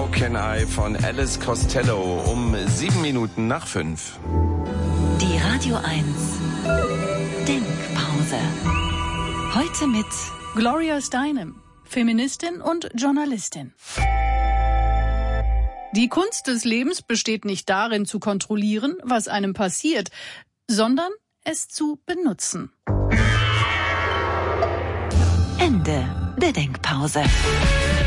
Can I von Alice Costello um 5:07. Die Radio 1 Denkpause. Heute mit Gloria Steinem, Feministin und Journalistin. Die Kunst des Lebens besteht nicht darin, zu kontrollieren, was einem passiert, sondern es zu benutzen. Ende der Denkpause.